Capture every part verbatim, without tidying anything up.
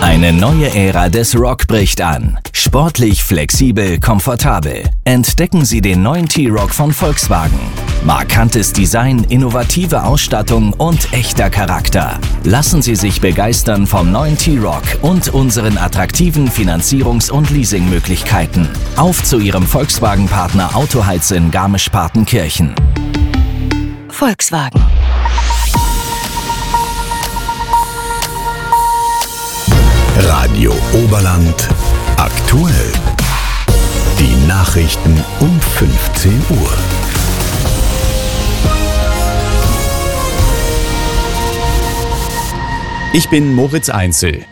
Eine neue Ära des Rock bricht an. Sportlich, flexibel, komfortabel. Entdecken Sie den neuen T-Roc von Volkswagen. Markantes Design, innovative Ausstattung und echter Charakter. Lassen Sie sich begeistern vom neuen T-Roc und unseren attraktiven Finanzierungs- und Leasingmöglichkeiten. Auf zu Ihrem Volkswagen-Partner Autoheiz in Garmisch-Partenkirchen. Volkswagen. Radio Oberland aktuell. Die Nachrichten um fünfzehn Uhr. Ich bin Moritz Einzel.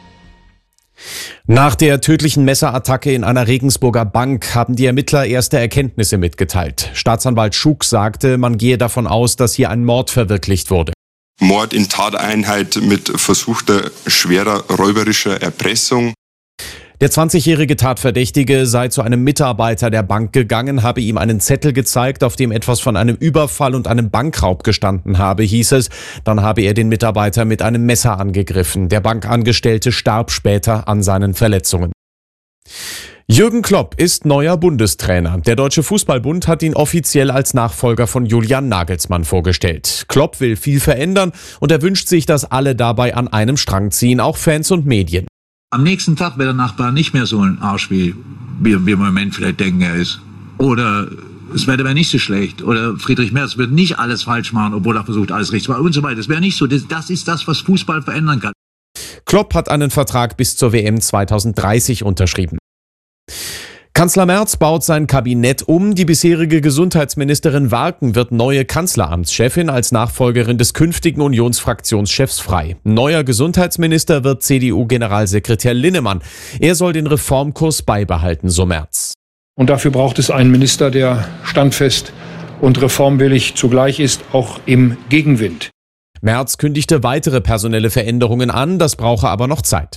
Nach der tödlichen Messerattacke in einer Regensburger Bank haben die Ermittler erste Erkenntnisse mitgeteilt. Staatsanwalt Schuck sagte, man gehe davon aus, dass hier ein Mord verwirklicht wurde. Mord in Tateinheit mit versuchter schwerer räuberischer Erpressung. Der zwanzigjährige Tatverdächtige sei zu einem Mitarbeiter der Bank gegangen, habe ihm einen Zettel gezeigt, auf dem etwas von einem Überfall und einem Bankraub gestanden habe, hieß es. Dann habe er den Mitarbeiter mit einem Messer angegriffen. Der Bankangestellte starb später an seinen Verletzungen. Jürgen Klopp ist neuer Bundestrainer. Der Deutsche Fußballbund hat ihn offiziell als Nachfolger von Julian Nagelsmann vorgestellt. Klopp will viel verändern und er wünscht sich, dass alle dabei an einem Strang ziehen, auch Fans und Medien. Am nächsten Tag wäre der Nachbar nicht mehr so ein Arsch, wie wir im Moment vielleicht denken, er ist. Oder es wäre dabei nicht so schlecht. Oder Friedrich Merz wird nicht alles falsch machen, obwohl er versucht, alles richtig zu machen und so weiter. Das wäre nicht so. Das, das ist das, was Fußball verändern kann. Klopp hat einen Vertrag bis zur W M zwanzig dreißig unterschrieben. Kanzler Merz baut sein Kabinett um. Die bisherige Gesundheitsministerin Warken wird neue Kanzleramtschefin als Nachfolgerin des künftigen Unionsfraktionschefs frei. Neuer Gesundheitsminister wird C D U-Generalsekretär Linnemann. Er soll den Reformkurs beibehalten, so Merz. Und dafür braucht es einen Minister, der standfest und reformwillig zugleich ist, auch im Gegenwind. Merz kündigte weitere personelle Veränderungen an, das brauche aber noch Zeit.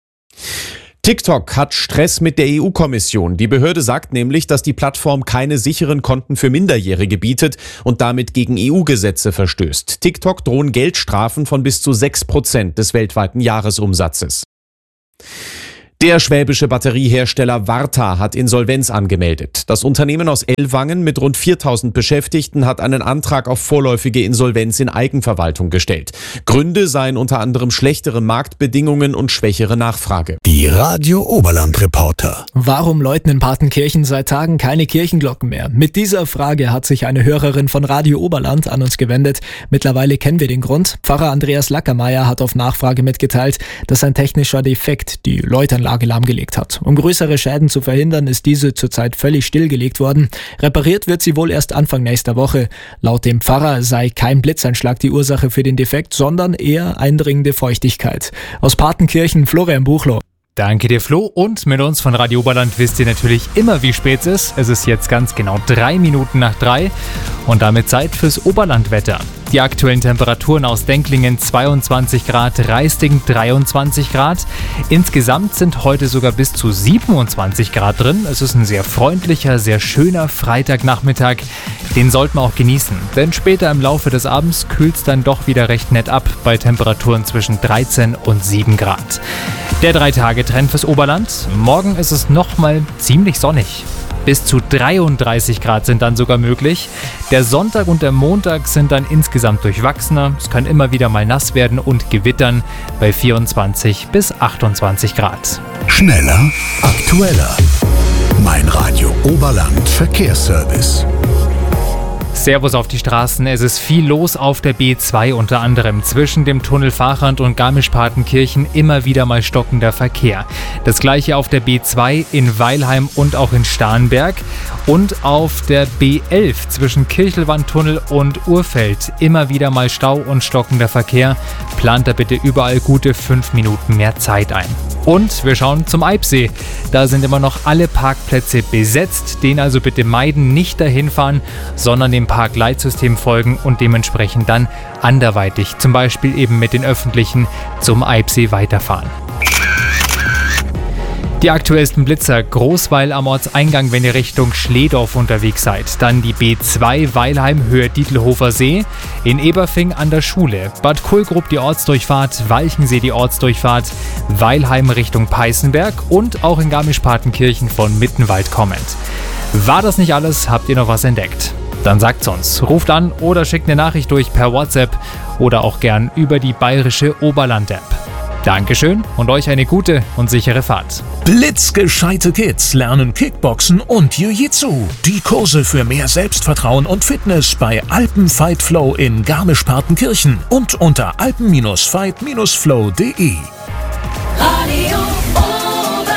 TikTok hat Stress mit der E U-Kommission. Die Behörde sagt nämlich, dass die Plattform keine sicheren Konten für Minderjährige bietet und damit gegen E U-Gesetze verstößt. TikTok drohen Geldstrafen von bis zu sechs Prozent des weltweiten Jahresumsatzes. Der schwäbische Batteriehersteller Varta hat Insolvenz angemeldet. Das Unternehmen aus Ellwangen mit rund viertausend Beschäftigten hat einen Antrag auf vorläufige Insolvenz in Eigenverwaltung gestellt. Gründe seien unter anderem schlechtere Marktbedingungen und schwächere Nachfrage. Die Radio Oberland Reporter. Warum läuten in Partenkirchen seit Tagen keine Kirchenglocken mehr? Mit dieser Frage hat sich eine Hörerin von Radio Oberland an uns gewendet. Mittlerweile kennen wir den Grund. Pfarrer Andreas Lackermeier hat auf Nachfrage mitgeteilt, dass ein technischer Defekt die Läuteranlage lahmgelegt hat. Um größere Schäden zu verhindern, ist diese zurzeit völlig stillgelegt worden. Repariert wird sie wohl erst Anfang nächster Woche. Laut dem Pfarrer sei kein Blitzeinschlag die Ursache für den Defekt, sondern eher eindringende Feuchtigkeit. Aus Partenkirchen, Florian Buchloh. Danke dir, Flo. Und mit uns von Radio Oberland wisst ihr natürlich immer, wie spät es ist. Es ist jetzt ganz genau drei Minuten nach drei und damit Zeit fürs Oberlandwetter. Die aktuellen Temperaturen aus Denklingen zweiundzwanzig Grad, Reisting dreiundzwanzig Grad. Insgesamt sind heute sogar bis zu siebenundzwanzig Grad drin. Es ist ein sehr freundlicher, sehr schöner Freitagnachmittag. Den sollten wir auch genießen, denn später im Laufe des Abends kühlt es dann doch wieder recht nett ab bei Temperaturen zwischen dreizehn und sieben Grad. Der Drei-Tage-Trend fürs Oberland. Morgen ist es nochmal ziemlich sonnig. Bis zu dreiunddreißig Grad sind dann sogar möglich. Der Sonntag und der Montag sind dann insgesamt durchwachsener. Es kann immer wieder mal nass werden und gewittern bei vierundzwanzig bis achtundzwanzig Grad. Schneller, aktueller. Mein Radio Oberland Verkehrsservice. Servus auf die Straßen. Es ist viel los auf der B zwei, unter anderem zwischen dem Tunnel Fachrand und Garmisch-Partenkirchen immer wieder mal stockender Verkehr. Das gleiche auf der B zwei in Weilheim und auch in Starnberg. Und auf der B elf zwischen Kirchelwandtunnel und Urfeld immer wieder mal Stau und stockender Verkehr. Plant da bitte überall gute fünf Minuten mehr Zeit ein. Und wir schauen zum Eibsee. Da sind immer noch alle Parkplätze besetzt. Den also bitte meiden, nicht dahin fahren, sondern dem Parkleitsystem folgen und dementsprechend dann anderweitig, zum Beispiel eben mit den öffentlichen, zum Eibsee weiterfahren. Die aktuellsten Blitzer: Großweil am Ortseingang, wenn ihr Richtung Schledorf unterwegs seid. Dann die B zwei Weilheim Höhe Dietelhofer See, in Eberfing an der Schule, Bad Kohlgrub die Ortsdurchfahrt, Walchensee die Ortsdurchfahrt, Weilheim Richtung Peißenberg und auch in Garmisch-Partenkirchen von Mittenwald kommend. War das nicht alles? Habt ihr noch was entdeckt? Dann sagt's uns. Ruft an oder schickt eine Nachricht durch per WhatsApp oder auch gern über die bayerische Oberland-App. Dankeschön und euch eine gute und sichere Fahrt. Blitzgescheite Kids lernen Kickboxen und Jiu-Jitsu. Die Kurse für mehr Selbstvertrauen und Fitness bei Alpen Fight Flow in Garmisch-Partenkirchen und unter alpen fight flow punkt de. Radio Oberland.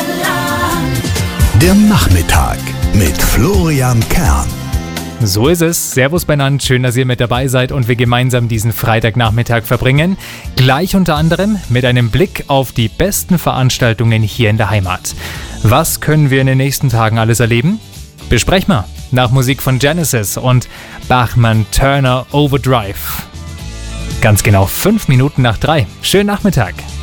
Der Nachmittag mit Florian Kern. So ist es. Servus beieinander, schön, dass ihr mit dabei seid und wir gemeinsam diesen Freitagnachmittag verbringen. Gleich unter anderem mit einem Blick auf die besten Veranstaltungen hier in der Heimat. Was können wir in den nächsten Tagen alles erleben? Besprechen wir nach Musik von Genesis und Bachmann Turner Overdrive. Ganz genau fünf Minuten nach drei. Schönen Nachmittag.